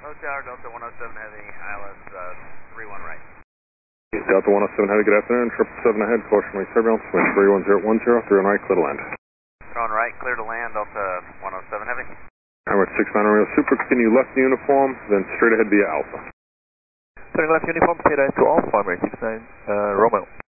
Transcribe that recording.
Tower, Delta 107 Heavy, ILS 31 right. Delta 107 Heavy, good afternoon. 777 ahead, cautionary turbulence, wind 31010, 3 on right, clear to land. 3 on right, clear to land, Delta 107 Heavy. Emirates 69 Romeo Super, continue left uniform, then straight ahead via Alpha. Turning left uniform, stay right to Alpha, Emirates 69 Romeo.